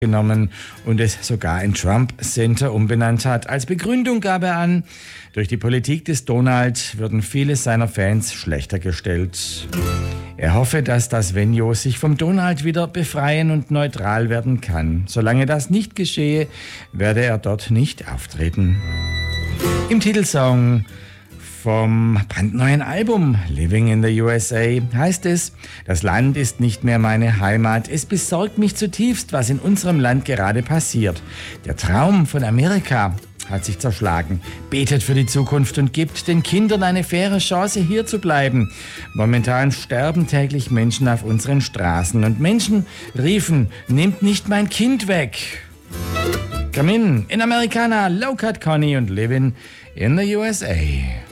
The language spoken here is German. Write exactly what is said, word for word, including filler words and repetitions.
genommen und es sogar in Trump Center umbenannt hat. Als Begründung gab er an, durch die Politik des Donald würden viele seiner Fans schlechter gestellt. Er hoffe, dass das Venue sich vom Donald wieder befreien und neutral werden kann. Solange das nicht geschehe, werde er dort nicht auftreten. Im Titelsong vom brandneuen Album Living in the U S A heißt es: Das Land ist nicht mehr meine Heimat. Es besorgt mich zutiefst, was in unserem Land gerade passiert. Der Traum von Amerika hat sich zerschlagen. Betet für die Zukunft und gibt den Kindern eine faire Chance, hier zu bleiben. Momentan sterben täglich Menschen auf unseren Straßen und Menschen riefen: Nehmt nicht mein Kind weg. Come in, in Americana, Low Cut Connie und Living in the U S A.